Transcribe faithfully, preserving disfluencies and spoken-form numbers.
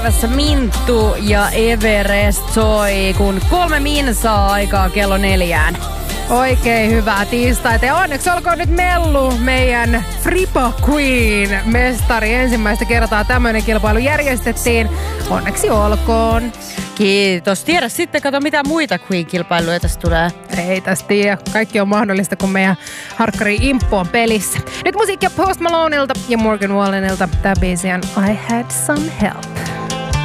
Minttu ja Everest soi, kun kolme minsaa aikaa kello neljään. Oikein hyvää tiistaita ja onneksi olkoon nyt Mellu, meidän Fripa Queen mestari. Ensimmäistä kertaa tämmöinen kilpailu järjestettiin. Onneksi olkoon. Kiitos. Tiedä sitten, kato mitä muita Queen-kilpailuja tästä tulee. Ei tästä tiedä. Kaikki on mahdollista, kun meidän harkkari Imppu on pelissä. Nyt musiikkia Post Malonelta ja Morgan Wallenilta. Tämä biisi on I Had Some Help.